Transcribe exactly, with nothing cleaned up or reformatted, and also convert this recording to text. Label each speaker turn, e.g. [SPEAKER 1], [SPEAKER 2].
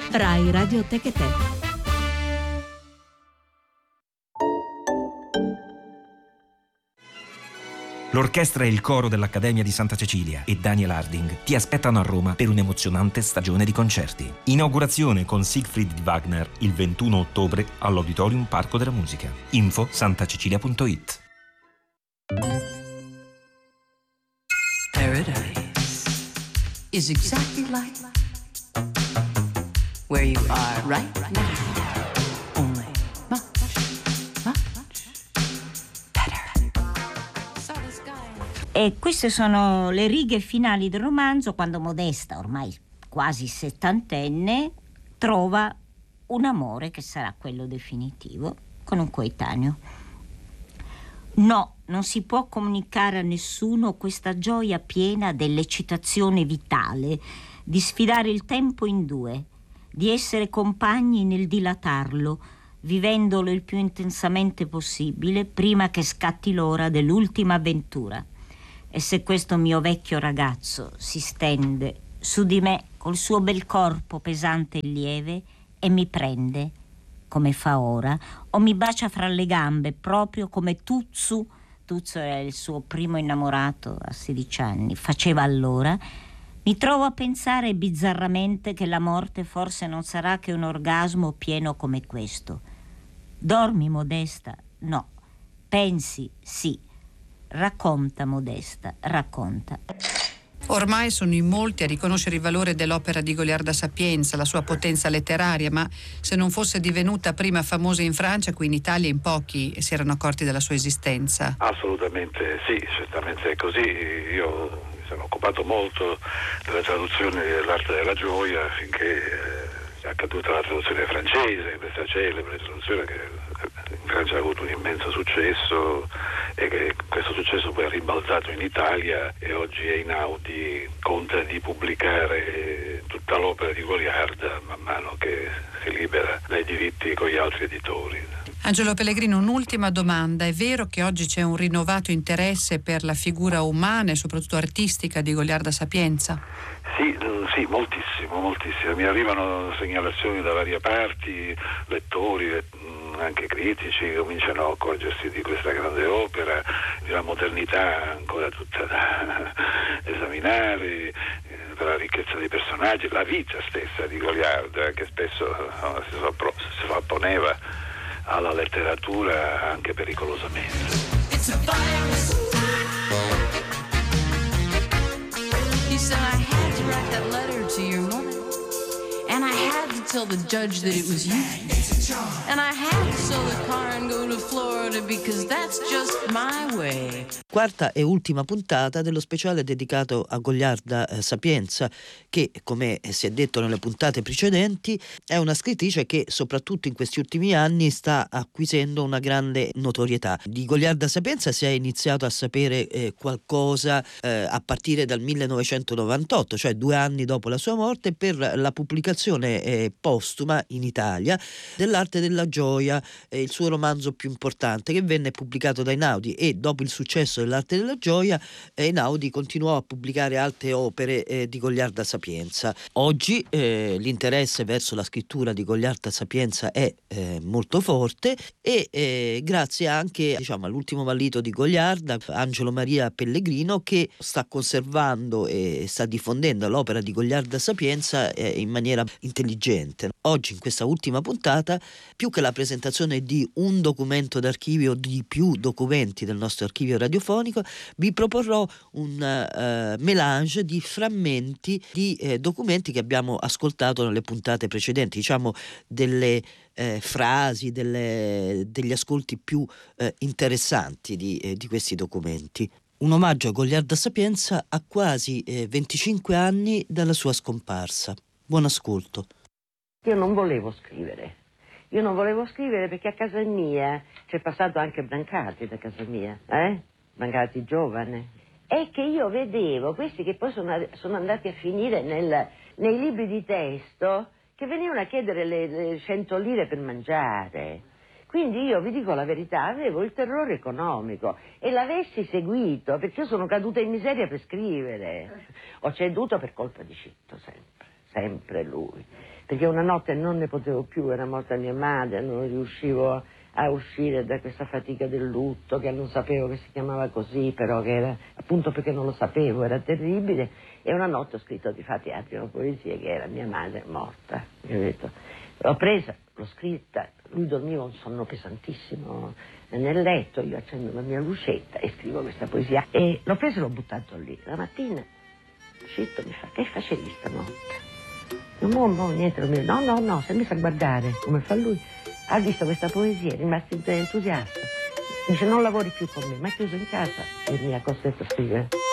[SPEAKER 1] Rai Radio Tecate.
[SPEAKER 2] L'orchestra e il coro dell'Accademia di Santa Cecilia e Daniel Harding ti aspettano a Roma per un'emozionante stagione di concerti. Inaugurazione con Siegfried di Wagner il ventuno ottobre all'Auditorium Parco della Musica. Info santacecilia punto it.
[SPEAKER 3] Paradise is exactly like where you are right now. Only much, much better.
[SPEAKER 4] E queste sono le righe finali del romanzo, quando Modesta, ormai quasi settantenne, trova un amore che sarà quello definitivo con un coetaneo. No, non si può comunicare a nessuno questa gioia piena dell'eccitazione vitale, di sfidare il tempo in due, di essere compagni nel dilatarlo, vivendolo il più intensamente possibile prima che scatti l'ora dell'ultima avventura. E se questo mio vecchio ragazzo si stende su di me col suo bel corpo pesante e lieve e mi prende, come fa ora, o mi bacia fra le gambe, proprio come Tuzzu, Tuzzu era il suo primo innamorato a sedici anni, faceva allora, mi trovo a pensare bizzarramente che la morte forse non sarà che un orgasmo pieno come questo. Dormi, Modesta? No. Pensi? Sì. Racconta, Modesta, racconta.
[SPEAKER 5] Ormai sono in molti a riconoscere il valore dell'opera di Goliarda Sapienza, la sua potenza letteraria, ma se non fosse divenuta prima famosa in Francia, qui in Italia in pochi si erano accorti della sua esistenza.
[SPEAKER 6] Assolutamente sì, certamente è così. Io mi sono occupato molto della traduzione dell'arte della gioia finché è accaduta la traduzione francese, questa celebre traduzione che in Francia ha avuto un immenso successo e che questo successo poi è ribaltato in Italia e oggi Einaudi conta di pubblicare tutta l'opera di Goliarda man mano che si libera dai diritti con gli altri editori.
[SPEAKER 5] Angelo Pellegrino, un'ultima domanda. È vero che oggi c'è un rinnovato interesse per la figura umana e soprattutto artistica di Goliarda Sapienza?
[SPEAKER 6] Sì, sì, moltissimo, moltissimo. Mi arrivano segnalazioni da varie parti, lettori, anche critici, cominciano a accorgersi di questa grande opera, di una modernità ancora tutta da esaminare, per la ricchezza dei personaggi, la vita stessa di Goliarda, che spesso no, si sovrapponeva alla letteratura anche pericolosamente.
[SPEAKER 3] He said, I had to write that letter to your mother, and I had to tell the judge that it was you, and I had to sell the car and go to Florida because that's just my way.
[SPEAKER 7] Quarta e ultima puntata dello speciale dedicato a Goliarda eh, Sapienza, che, come si è detto nelle puntate precedenti, è una scrittrice che soprattutto in questi ultimi anni sta acquisendo una grande notorietà. Di Goliarda Sapienza si è iniziato a sapere eh, qualcosa eh, a partire dal millenovecentonovantotto, cioè due anni dopo la sua morte, per la pubblicazione eh, postuma in Italia dell'Arte della gioia, eh, il suo romanzo più importante, che venne pubblicato da Einaudi, e dopo il successo dell'Arte della gioia eh, Einaudi continuò a pubblicare altre opere eh, di Goliarda Sapienza. Oggi eh, l'interesse verso la scrittura di Goliarda Sapienza è eh, molto forte e eh, grazie anche, diciamo, all'ultimo vallito di Goliarda, Angelo Maria Pellegrino, che sta conservando e sta diffondendo l'opera di Goliarda Sapienza eh, in maniera intelligente. Oggi, in questa ultima puntata, più che la presentazione di un documento d'archivio, di più documenti del nostro archivio radiofonico, vi proporrò un uh, melange di frammenti di eh, documenti che abbiamo ascoltato nelle puntate precedenti, diciamo delle eh, frasi, delle, degli ascolti più eh, interessanti di, eh, di questi documenti. Un omaggio a Goliarda Sapienza a quasi eh, venticinque anni dalla sua scomparsa. Buon ascolto.
[SPEAKER 8] Io non volevo scrivere. Io non volevo scrivere perché a casa mia c'è passato anche Brancati da casa mia, eh? Brancati giovane. E che io vedevo questi che poi sono, sono andati a finire nel, nei libri di testo che venivano a chiedere le, le cento lire per mangiare. Quindi io, vi dico la verità, avevo il terrore economico e l'avessi seguito, perché io sono caduta in miseria per scrivere. Ho ceduto per colpa di Citto, sempre, sempre lui. perché una notte non ne potevo più, era morta mia madre, non riuscivo a uscire da questa fatica del lutto, che non sapevo che si chiamava così, però che era, appunto perché non lo sapevo, era terribile, e una notte ho scritto di fatti altri una poesia che era mia madre morta. E ho detto, l'ho presa, l'ho scritta, lui dormiva un sonno pesantissimo nel letto, io accendo la mia lucetta e scrivo questa poesia, e l'ho preso e l'ho buttato lì. La mattina Scitto mi fa, che facevi stanotte? No, no, no, niente, non mi... no, no, no, si è messo a guardare come fa lui, ha visto questa poesia, è rimasto entusiasta, dice non lavori più con me, ma è chiuso in casa e mi ha costretto a scrivere.